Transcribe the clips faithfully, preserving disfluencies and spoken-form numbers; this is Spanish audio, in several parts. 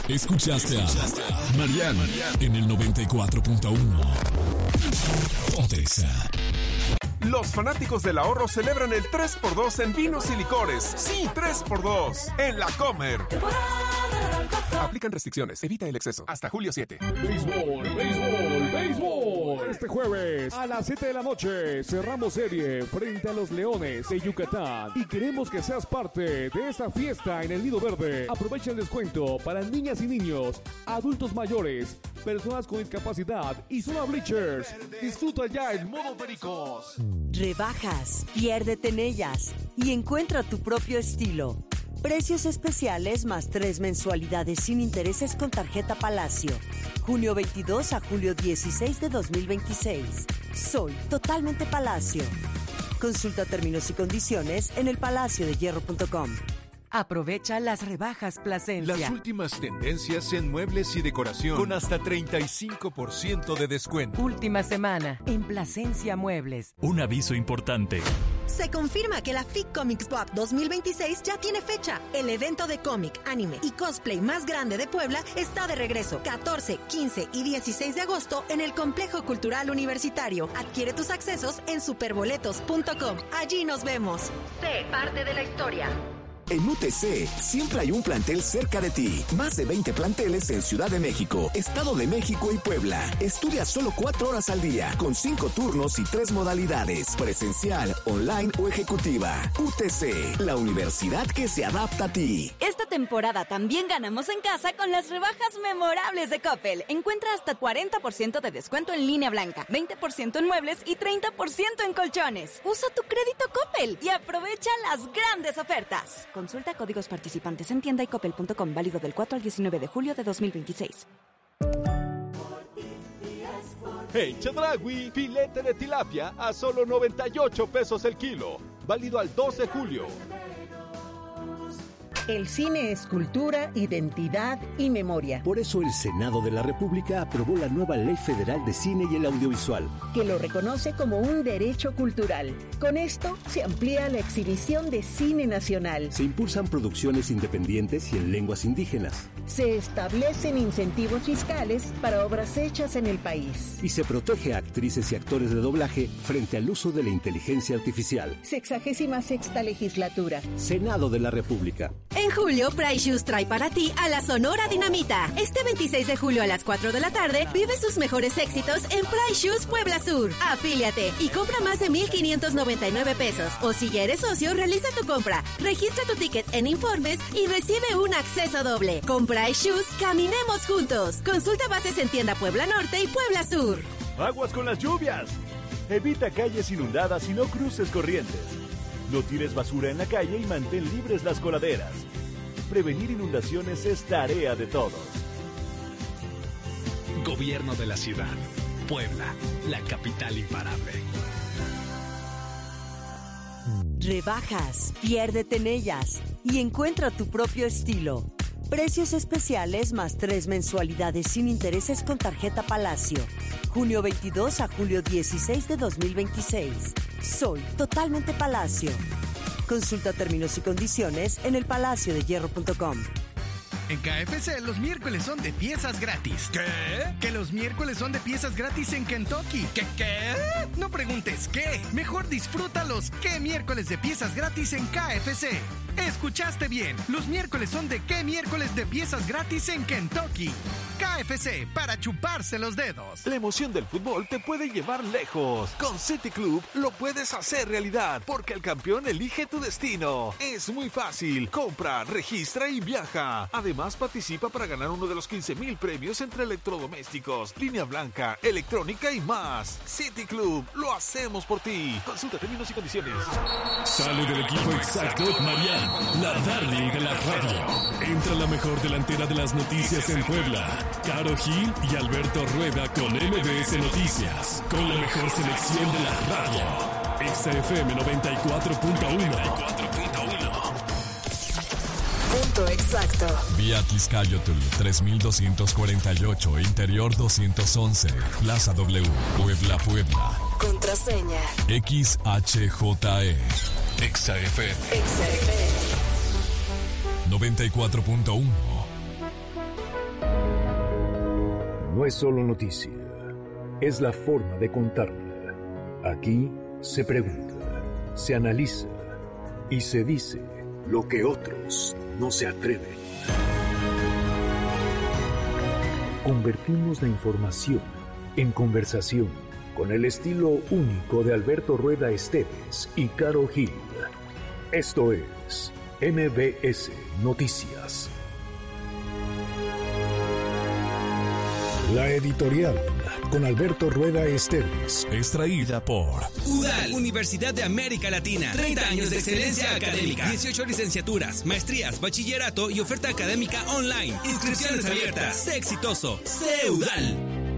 Escuchaste a Mariana en el noventa y cuatro punto uno. Odessa. Los fanáticos del ahorro celebran el tres por dos en vinos y licores. Sí, tres por dos en La Comer. Aplican restricciones. Evita el exceso. Hasta julio siete. Béisbol, béisbol, béisbol. Este jueves a las siete de la noche cerramos serie frente a los Leones de Yucatán. Y queremos que seas parte de esta fiesta en el Nido Verde. Aprovecha el descuento para niñas y niños, adultos mayores, personas con discapacidad y zona bleachers. Disfruta ya el modo Pericos. Rebajas, piérdete en ellas y encuentra tu propio estilo. Precios especiales más tres mensualidades sin intereses con tarjeta Palacio. Junio veintidós a julio dieciséis de dos mil veintiséis. Soy totalmente Palacio. Consulta términos y condiciones en el palacio de hierro punto com. Aprovecha las rebajas Plasencia. Las últimas tendencias en muebles y decoración con hasta treinta y cinco por ciento de descuento. Última semana en Plasencia Muebles. Un aviso importante. Se confirma que la F I C Comics Pop dos mil veintiséis ya tiene fecha. El evento de cómic, anime y cosplay más grande de Puebla está de regreso. catorce, quince y dieciséis de agosto en el Complejo Cultural Universitario. Adquiere tus accesos en superboletos punto com. Allí nos vemos. Sé parte de la historia. En U T C siempre hay un plantel cerca de ti. Más de veinte planteles en Ciudad de México, Estado de México y Puebla. Estudia solo cuatro horas al día, con cinco turnos y tres modalidades: presencial, online o ejecutiva. U T C, la universidad que se adapta a ti. Esta temporada también ganamos en casa con las rebajas memorables de Coppel. Encuentra hasta cuarenta por ciento de descuento en línea blanca, veinte por ciento en muebles y treinta por ciento en colchones. Usa tu crédito Coppel y aprovecha las grandes ofertas. Consulta códigos participantes en tienda y coppel punto com, válido del cuatro al diecinueve de julio de dos mil veintiséis. Hey, Chedraui, filete de tilapia a solo noventa y ocho pesos el kilo, válido al dos de julio. El cine es cultura, identidad y memoria. Por eso el Senado de la República aprobó la nueva Ley Federal de Cine y el Audiovisual, que lo reconoce como un derecho cultural. Con esto se amplía la exhibición de cine nacional. Se impulsan producciones independientes y en lenguas indígenas. Se establecen incentivos fiscales para obras hechas en el país. Y se protege a actrices y actores de doblaje frente al uso de la inteligencia artificial. Sexagésima sexta legislatura. Senado de la República. En julio, Price Shoes trae para ti a la Sonora Dinamita. Este veintiséis de julio a las cuatro de la tarde, vive sus mejores éxitos en Price Shoes Puebla Sur. Afíliate y compra más de mil quinientos noventa y nueve pesos. O si ya eres socio, realiza tu compra. Registra tu ticket en Informes y recibe un acceso doble. Con Price Shoes, caminemos juntos. Consulta bases en tienda Puebla Norte y Puebla Sur. Aguas con las lluvias. Evita calles inundadas y no cruces corrientes. No tires basura en la calle y mantén libres las coladeras. Prevenir inundaciones es tarea de todos. Gobierno de la ciudad. Puebla, la capital imparable. Rebajas, piérdete en ellas y encuentra tu propio estilo. Precios especiales más tres mensualidades sin intereses con tarjeta Palacio. Junio veintidós a julio dieciséis de dos mil veintiséis. Soy totalmente Palacio. Consulta términos y condiciones en el palacio de hierro punto com. En K F C los miércoles son de piezas gratis. ¿Qué? Que los miércoles son de piezas gratis en Kentucky. ¿Qué qué? No preguntes qué. Mejor disfruta los qué miércoles de piezas gratis en K F C. Escuchaste bien. Los miércoles son de qué miércoles de piezas gratis en Kentucky. K F C, para chuparse los dedos. La emoción del fútbol te puede llevar lejos. Con City Club lo puedes hacer realidad, porque el campeón elige tu destino. Es muy fácil. Compra, registra y viaja. Además, participa para ganar uno de los quince mil premios entre electrodomésticos, línea blanca, electrónica y más. City Club, lo hacemos por ti. Consulta términos y condiciones. Sale del equipo exacto Mariana, la darling de la radio. Entra la mejor delantera de las noticias en Puebla, Caro Gil y Alberto Rueda con M B S Noticias, con la mejor selección de la radio. Exa F M noventa y cuatro punto uno. Punto exacto. Vía Tizcayotl tres mil doscientos cuarenta y ocho, Interior doscientos once, Plaza W, Puebla, Puebla. Contraseña X H J E. Exa F M. Exa F M noventa y cuatro punto uno. no es solo noticia, es la forma de contarla. Aquí se pregunta, se analiza y se dice lo que otros no se atreven. Convertimos la información en conversación con el estilo único de Alberto Rueda Esteves y Caro Gil. Esto es M B S Noticias. La editorial con Alberto Rueda Esteves. Extraída por U D A L, Universidad de América Latina. treinta años de excelencia académica. dieciocho licenciaturas, maestrías, bachillerato y oferta académica online. Inscripciones abiertas. Sé exitoso. Sé U D A L.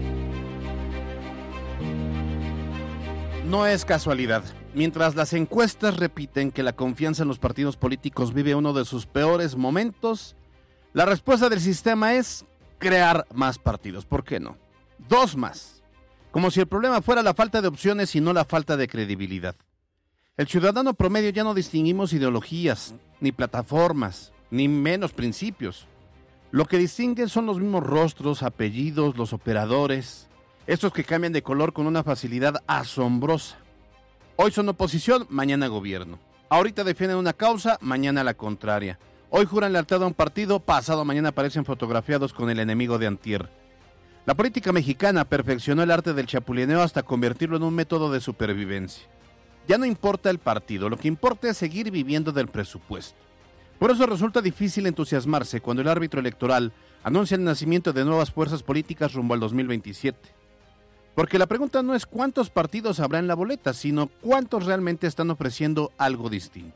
No es casualidad. Mientras las encuestas repiten que la confianza en los partidos políticos vive uno de sus peores momentos, la respuesta del sistema es crear más partidos. ¿Por qué no? Dos más. Como si el problema fuera la falta de opciones y no la falta de credibilidad. El ciudadano promedio ya no distinguimos ideologías, ni plataformas, ni menos principios. Lo que distinguen son los mismos rostros, apellidos, los operadores, estos que cambian de color con una facilidad asombrosa. Hoy son oposición, mañana gobierno. Ahorita defienden una causa, mañana la contraria. Hoy juran lealtad a un partido, pasado mañana aparecen fotografiados con el enemigo de antier. La política mexicana perfeccionó el arte del chapulineo hasta convertirlo en un método de supervivencia. Ya no importa el partido, lo que importa es seguir viviendo del presupuesto. Por eso resulta difícil entusiasmarse cuando el árbitro electoral anuncia el nacimiento de nuevas fuerzas políticas rumbo al dos mil veintisiete. Porque la pregunta no es cuántos partidos habrá en la boleta, sino cuántos realmente están ofreciendo algo distinto.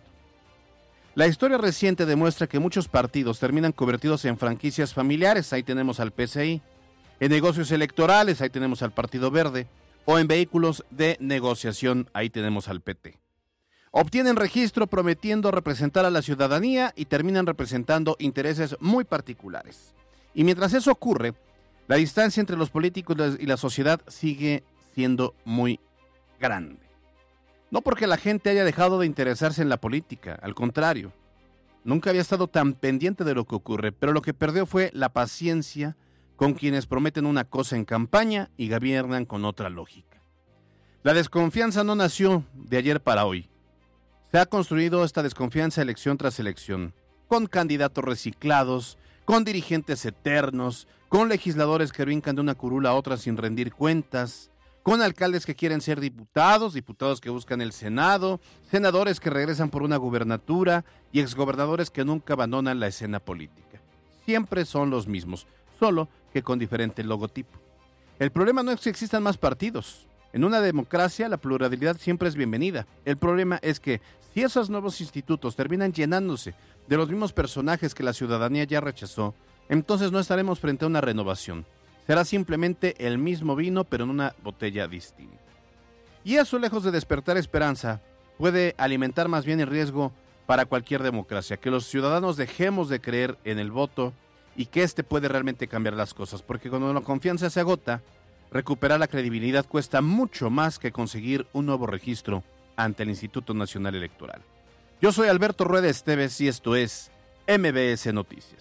La historia reciente demuestra que muchos partidos terminan convertidos en franquicias familiares, ahí tenemos al P C I, en negocios electorales, ahí tenemos al Partido Verde, o en vehículos de negociación, ahí tenemos al P T. Obtienen registro prometiendo representar a la ciudadanía y terminan representando intereses muy particulares. Y mientras eso ocurre, la distancia entre los políticos y la sociedad sigue siendo muy grande. No porque la gente haya dejado de interesarse en la política, al contrario. Nunca había estado tan pendiente de lo que ocurre, pero lo que perdió fue la paciencia con quienes prometen una cosa en campaña y gobiernan con otra lógica. La desconfianza no nació de ayer para hoy. Se ha construido esta desconfianza elección tras elección, con candidatos reciclados, con dirigentes eternos, con legisladores que brincan de una curula a otra sin rendir cuentas, con alcaldes que quieren ser diputados, diputados que buscan el Senado, senadores que regresan por una gubernatura y exgobernadores que nunca abandonan la escena política. Siempre son los mismos, solo que con diferente logotipo. El problema no es que existan más partidos. En una democracia la pluralidad siempre es bienvenida. El problema es que si esos nuevos institutos terminan llenándose de los mismos personajes que la ciudadanía ya rechazó, entonces no estaremos frente a una renovación. Será simplemente el mismo vino, pero en una botella distinta. Y eso, lejos de despertar esperanza, puede alimentar más bien el riesgo para cualquier democracia, que los ciudadanos dejemos de creer en el voto y que éste puede realmente cambiar las cosas, porque cuando la confianza se agota, recuperar la credibilidad cuesta mucho más que conseguir un nuevo registro ante el Instituto Nacional Electoral. Yo soy Alberto Rueda Esteves y esto es M B S Noticias.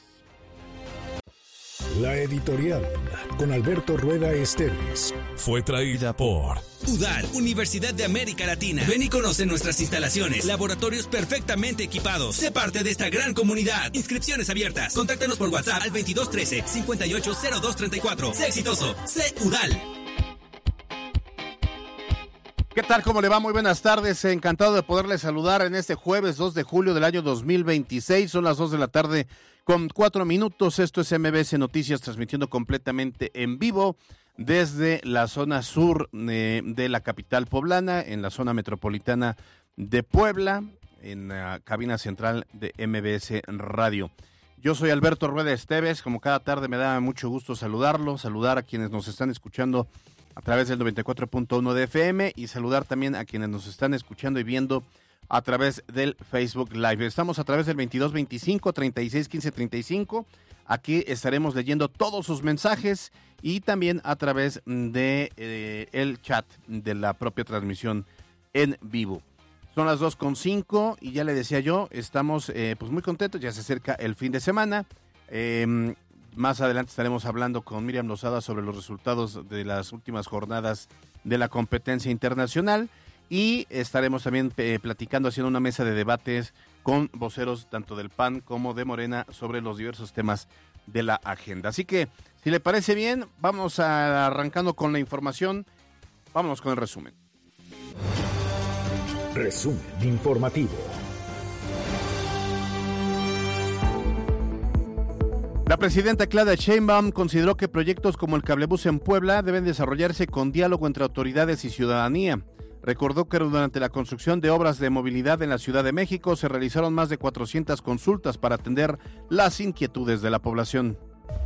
La editorial con Alberto Rueda Esteves fue traída por U D A L, Universidad de América Latina. Ven y conoce nuestras instalaciones, laboratorios perfectamente equipados. Sé parte de esta gran comunidad. Inscripciones abiertas. Contáctanos por WhatsApp al veintidós trece, cincuenta y ocho cero dos treinta y cuatro. Sé exitoso. Sé U D A L. ¿Qué tal? ¿Cómo le va? Muy buenas tardes. Encantado de poderle saludar en este jueves dos de julio del año dos mil veintiséis. Son las dos de la tarde con cuatro minutos. Esto es M B S Noticias, transmitiendo completamente en vivo desde la zona sur eh, de la capital poblana, en la zona metropolitana de Puebla, en la cabina central de M B S Radio. Yo soy Alberto Rueda Esteves. Como cada tarde me da mucho gusto saludarlo, saludar a quienes nos están escuchando a través del noventa y cuatro punto uno de F M y saludar también a quienes nos están escuchando y viendo a través del Facebook Live. Estamos a través del veintidós veinticinco, treinta y seis quince treinta y cinco. Aquí estaremos leyendo todos sus mensajes y también a través de eh, el chat de la propia transmisión en vivo. Son las dos con cinco y ya le decía yo, estamos eh, pues muy contentos, ya se acerca el fin de semana. Eh, Más adelante estaremos hablando con Miriam Lozada sobre los resultados de las últimas jornadas de la competencia internacional y estaremos también eh, platicando, haciendo una mesa de debates con voceros tanto del P A N como de Morena sobre los diversos temas de la agenda. Así que, si le parece bien, vamos a, arrancando con la información, vámonos con el resumen. Resumen informativo. La presidenta Claudia Sheinbaum consideró que proyectos como el cablebús en Puebla deben desarrollarse con diálogo entre autoridades y ciudadanía. Recordó que durante la construcción de obras de movilidad en la Ciudad de México se realizaron más de cuatrocientas consultas para atender las inquietudes de la población.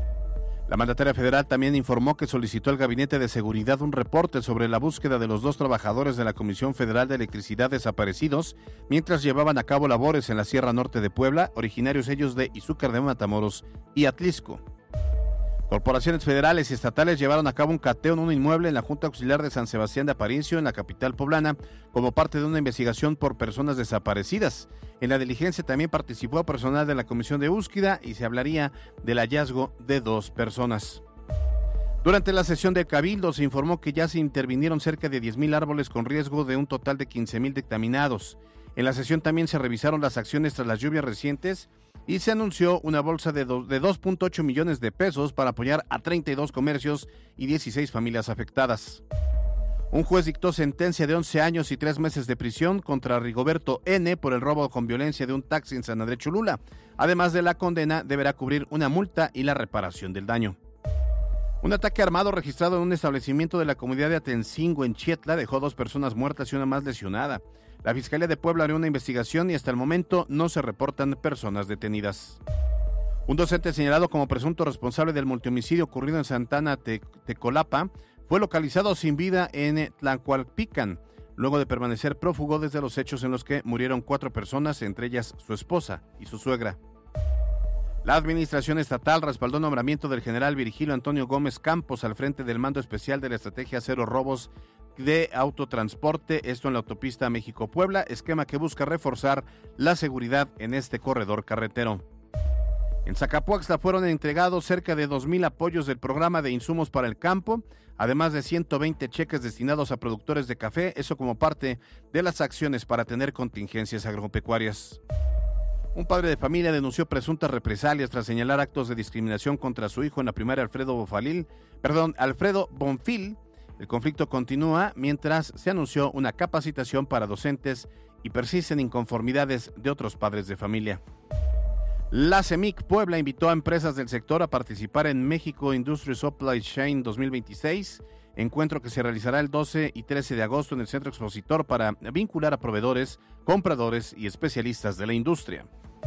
La mandataria federal también informó que solicitó al Gabinete de Seguridad un reporte sobre la búsqueda de los dos trabajadores de la Comisión Federal de Electricidad desaparecidos mientras llevaban a cabo labores en la Sierra Norte de Puebla, originarios ellos de Izúcar de Matamoros y Atlisco. Corporaciones federales y estatales llevaron a cabo un cateo en un inmueble en la Junta Auxiliar de San Sebastián de Aparicio, en la capital poblana, como parte de una investigación por personas desaparecidas. En la diligencia también participó personal de la Comisión de Búsqueda y se hablaría del hallazgo de dos personas. Durante la sesión del Cabildo se informó que ya se intervinieron cerca de diez mil árboles con riesgo de un total de quince mil dictaminados. En la sesión también se revisaron las acciones tras las lluvias recientes y se anunció una bolsa de dos punto ocho millones de pesos para apoyar a treinta y dos comercios y dieciséis familias afectadas. Un juez dictó sentencia de once años y tres meses de prisión contra Rigoberto N. por el robo con violencia de un taxi en San Andrés Cholula. Además de la condena, deberá cubrir una multa y la reparación del daño. Un ataque armado registrado en un establecimiento de la comunidad de Atencingo en Chietla dejó dos personas muertas y una más lesionada. La Fiscalía de Puebla abrió una investigación y hasta el momento no se reportan personas detenidas. Un docente señalado como presunto responsable del multihomicidio ocurrido en Santana Te- Tecolapa fue localizado sin vida en Tlacualpican, luego de permanecer prófugo desde los hechos en los que murieron cuatro personas, entre ellas su esposa y su suegra. La administración estatal respaldó el nombramiento del general Virgilio Antonio Gómez Campos al frente del Mando Especial de la Estrategia Cero Robos de Autotransporte, esto en la autopista México-Puebla, esquema que busca reforzar la seguridad en este corredor carretero. En Zacapuaxtla fueron entregados cerca de dos mil apoyos del programa de insumos para el campo, además de ciento veinte cheques destinados a productores de café, eso como parte de las acciones para tener contingencias agropecuarias. Un padre de familia denunció presuntas represalias tras señalar actos de discriminación contra su hijo en la primaria Alfredo Bofalil, perdón, Alfredo Bonfil. El conflicto continúa mientras se anunció una capacitación para docentes y persisten inconformidades de otros padres de familia. La CEMIC Puebla invitó a empresas del sector a participar en México Industry Supply Chain dos mil veintiséis, encuentro que se realizará el doce y trece de agosto en el Centro Expositor para vincular a proveedores, compradores y especialistas de la industria.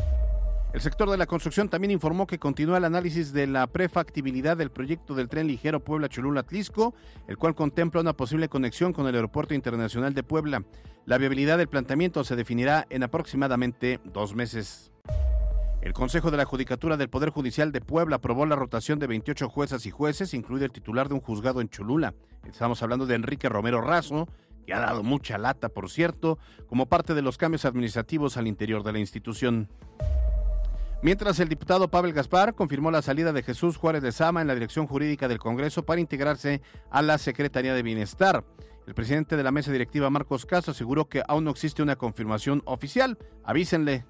El sector de la construcción también informó que continúa el análisis de la prefactibilidad del proyecto del tren ligero Puebla-Cholula-Atlisco, el cual contempla una posible conexión con el Aeropuerto Internacional de Puebla. La viabilidad del planteamiento se definirá en aproximadamente dos meses. El Consejo de la Judicatura del Poder Judicial de Puebla aprobó la rotación de veintiocho juezas y jueces, incluido el titular de un juzgado en Cholula. Estamos hablando de Enrique Romero Razo, que ha dado mucha lata, por cierto, como parte de los cambios administrativos al interior de la institución. Mientras, el diputado Pavel Gaspar confirmó la salida de Jesús Juárez de Sama en la dirección jurídica del Congreso para integrarse a la Secretaría de Bienestar. El presidente de la mesa directiva, Marcos Caso, aseguró que aún no existe una confirmación oficial. Avísenle.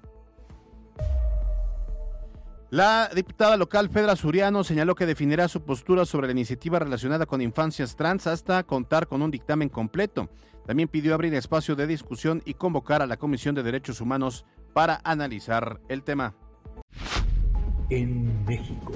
La diputada local Fedra Suriano señaló que definirá su postura sobre la iniciativa relacionada con infancias trans hasta contar con un dictamen completo. También pidió abrir espacio de discusión y convocar a la Comisión de Derechos Humanos para analizar el tema. En México.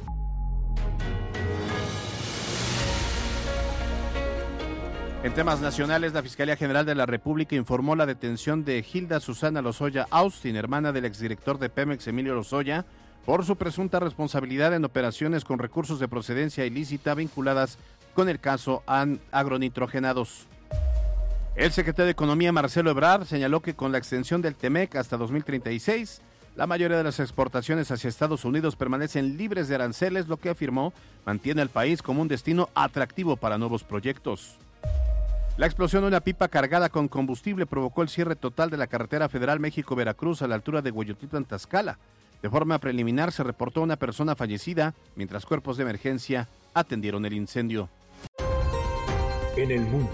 En temas nacionales, la Fiscalía General de la República informó la detención de Hilda Susana Lozoya Austin, hermana del exdirector de Pemex, Emilio Lozoya, por su presunta responsabilidad en operaciones con recursos de procedencia ilícita vinculadas con el caso agronitrogenados. El secretario de Economía, Marcelo Ebrard, señaló que con la extensión del TEMEC hasta dos mil treinta y seis, la mayoría de las exportaciones hacia Estados Unidos permanecen libres de aranceles, lo que afirmó mantiene al país como un destino atractivo para nuevos proyectos. La explosión de una pipa cargada con combustible provocó el cierre total de la carretera federal México-Veracruz a la altura de Hueyotlipan, Tlaxcala. De forma preliminar se reportó una persona fallecida, mientras cuerpos de emergencia atendieron el incendio. En el mundo.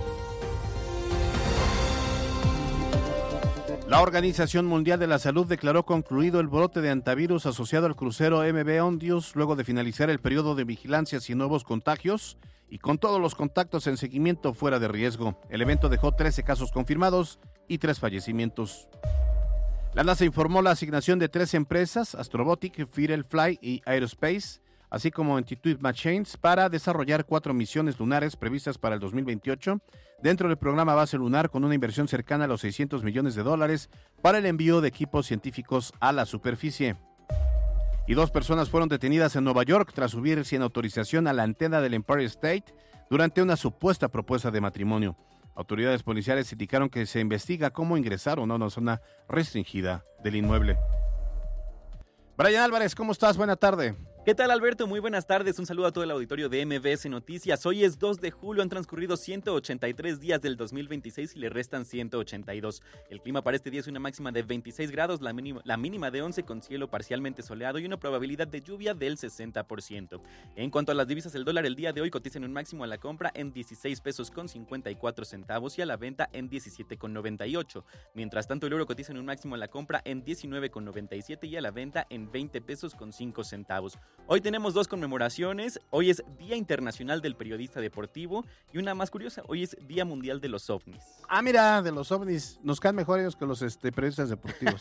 La Organización Mundial de la Salud declaró concluido el brote de antivirus asociado al crucero M V Ondius luego de finalizar el periodo de vigilancia sin nuevos contagios y con todos los contactos en seguimiento fuera de riesgo. El evento dejó trece casos confirmados y tres fallecimientos. La NASA informó la asignación de tres empresas, Astrobotic, Firefly y Aerospace, así como Intuitive Machines, para desarrollar cuatro misiones lunares previstas para el dos mil veintiocho, dentro del programa Base Lunar, con una inversión cercana a los seiscientos millones de dólares para el envío de equipos científicos a la superficie. Y dos personas fueron detenidas en Nueva York tras subir sin autorización a la antena del Empire State durante una supuesta propuesta de matrimonio. Autoridades policiales indicaron que se investiga cómo ingresaron a una zona restringida del inmueble. Brian Álvarez, ¿cómo estás? Buena tarde. ¿Qué tal, Alberto? Muy buenas tardes. Un saludo a todo el auditorio de M V S Noticias. Hoy es dos de julio, han transcurrido ciento ochenta y tres días del dos mil veintiséis y le restan ciento ochenta y dos. El clima para este día es una máxima de veintiséis grados, la mínima, la mínima de once, con cielo parcialmente soleado y una probabilidad de lluvia del sesenta por ciento. En cuanto a las divisas, el dólar el día de hoy cotiza en un máximo a la compra en dieciséis pesos con cincuenta y cuatro centavos y a la venta en diecisiete con noventa y ocho. Mientras tanto, el euro cotiza en un máximo a la compra en diecinueve con noventa y siete y a la venta en veinte pesos con cinco centavos. Hoy tenemos dos conmemoraciones. Hoy es Día Internacional del Periodista Deportivo y una más curiosa, hoy es Día Mundial de los OVNIs. Ah, mira, de los OVNIs. Nos caen mejor ellos que los este, periodistas deportivos.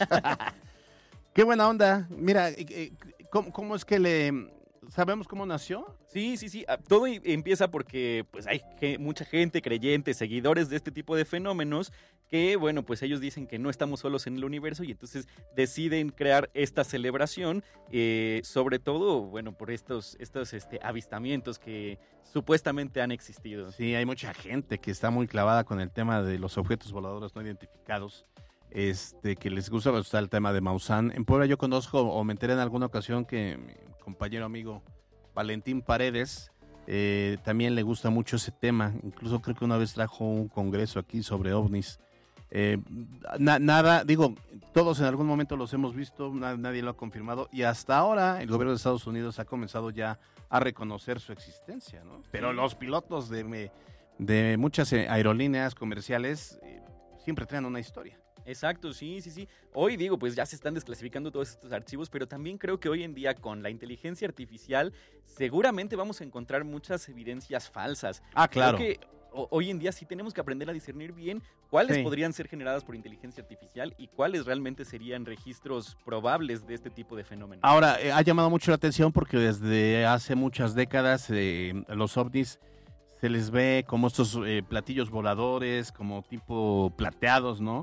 Qué buena onda. Mira, ¿cómo, cómo es que le... ¿Sabemos cómo nació? Sí, sí, sí. Todo empieza porque pues hay mucha gente, creyentes, seguidores de este tipo de fenómenos que, bueno, pues ellos dicen que no estamos solos en el universo y entonces deciden crear esta celebración, eh, sobre todo, bueno, por estos, estos este, avistamientos que supuestamente han existido. Sí, hay mucha gente que está muy clavada con el tema de los objetos voladores no identificados. Este, que les gusta el tema de Maussan. En Puebla yo conozco, o me enteré en alguna ocasión, que mi compañero amigo Valentín Paredes eh, también le gusta mucho ese tema. Incluso creo que una vez trajo un congreso aquí sobre ovnis. Eh, na, nada, digo, todos en algún momento los hemos visto, na, nadie lo ha confirmado, y hasta ahora el gobierno de Estados Unidos ha comenzado ya a reconocer su existencia, ¿no? Pero los pilotos de, de muchas aerolíneas comerciales eh, siempre traen una historia. Exacto, sí, sí, sí. Hoy digo, pues ya se están desclasificando todos estos archivos, pero también creo que hoy en día con la inteligencia artificial seguramente vamos a encontrar muchas evidencias falsas. Ah, claro. Creo que hoy en día sí tenemos que aprender a discernir bien cuáles sí. podrían ser generadas por inteligencia artificial y cuáles realmente serían registros probables de este tipo de fenómenos. Ahora, eh, ha llamado mucho la atención porque desde hace muchas décadas eh, los ovnis se les ve como estos eh, platillos voladores, como tipo plateados, ¿no?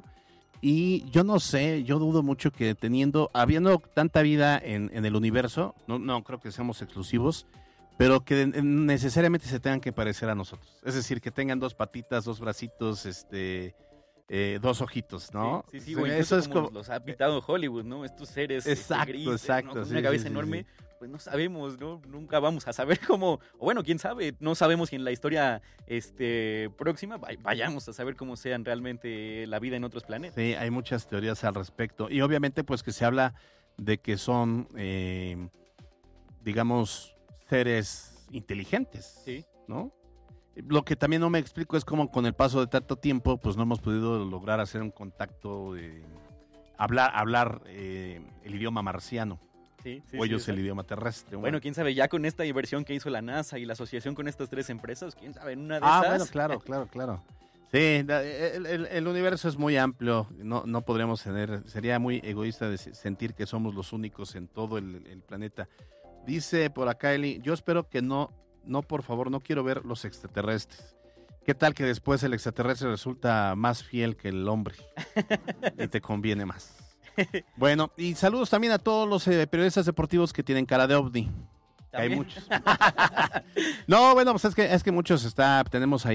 Y yo no sé, yo dudo mucho que teniendo, habiendo tanta vida en, en el universo, no, no creo que seamos exclusivos, pero que necesariamente se tengan que parecer a nosotros. Es decir, que tengan dos patitas, dos bracitos, este, eh, dos ojitos, ¿no? Sí, sí, sí, o eso es como los ha pintado Hollywood, ¿no? Estos seres exacto, este, grises, exacto, ¿no? Con sí, una cabeza sí, enorme. Sí. Pues no sabemos, ¿no? Nunca vamos a saber cómo, o bueno, quién sabe, no sabemos si en la historia este, próxima vayamos a saber cómo sean realmente la vida en otros planetas. Sí, hay muchas teorías al respecto. Y obviamente pues que se habla de que son, eh, digamos, seres inteligentes, sí, ¿no? Lo que también no me explico es cómo con el paso de tanto tiempo pues no hemos podido lograr hacer un contacto, de hablar, hablar eh, el idioma marciano. Sí, sí, o ellos sí, el idioma terrestre. Bueno. bueno, quién sabe, ya con esta inversión que hizo la NASA y la asociación con estas tres empresas, quién sabe, en una de ah, esas... Ah, bueno, claro, claro, claro. Sí, el, el, el universo es muy amplio, no, no podríamos tener, sería muy egoísta de sentir que somos los únicos en todo el, el planeta. Dice por acá Eli, yo espero que no, no, por favor, no quiero ver los extraterrestres. ¿Qué tal que después el extraterrestre resulta más fiel que el hombre? Y te conviene más. Bueno, y saludos también a todos los eh, periodistas deportivos que tienen cara de ovni. Hay muchos. No, bueno, pues es que, es que muchos está, tenemos ahí